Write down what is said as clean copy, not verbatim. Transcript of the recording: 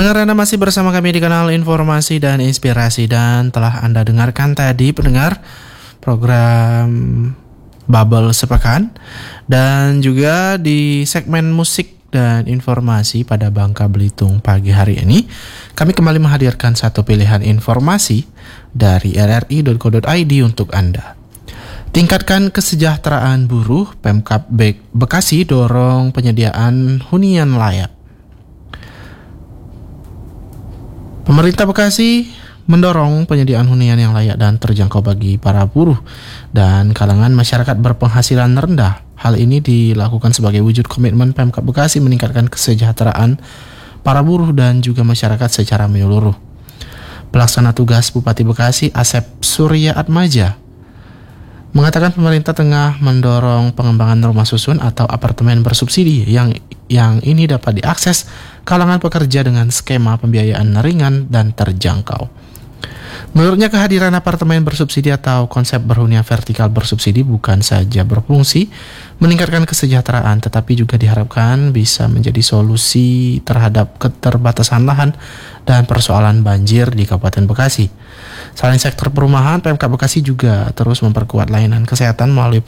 Pendengar, Anda masih bersama kami di kanal Informasi dan Inspirasi, dan telah Anda dengarkan tadi pendengar program Bubble Sepekan, dan juga di segmen musik dan informasi pada Bangka Belitung pagi hari ini kami kembali menghadirkan satu pilihan informasi dari rri.co.id untuk Anda. Tingkatkan kesejahteraan buruh, Pemkab Bekasi dorong penyediaan hunian layak. Pemerintah Bekasi mendorong penyediaan hunian yang layak dan terjangkau bagi para buruh dan kalangan masyarakat berpenghasilan rendah. Hal ini dilakukan sebagai wujud komitmen Pemkab Bekasi meningkatkan kesejahteraan para buruh dan juga masyarakat secara menyeluruh. Pelaksana tugas Bupati Bekasi, Asep Surya Atmaja, mengatakan pemerintah tengah mendorong pengembangan rumah susun atau apartemen bersubsidi yang ini dapat diakses kalangan pekerja dengan skema pembiayaan ringan dan terjangkau. Menurutnya, kehadiran apartemen bersubsidi atau konsep berhunian vertikal bersubsidi bukan saja berfungsi meningkatkan kesejahteraan, tetapi juga diharapkan bisa menjadi solusi terhadap keterbatasan lahan dan persoalan banjir di Kabupaten Bekasi. Selain sektor perumahan, Pemkab Bekasi juga terus memperkuat layanan kesehatan melalui